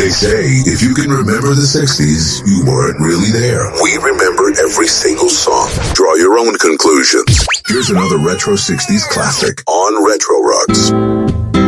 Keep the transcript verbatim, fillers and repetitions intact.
They say if you can remember the sixties, you weren't really there. We remember every single song. Draw your own conclusions. Here's another retro sixties classic on Retro Rocks.